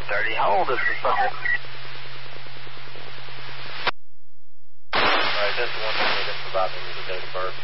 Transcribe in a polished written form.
30. How old is the subject? Alright, that's the one thing they didn't provide me with the date of birth.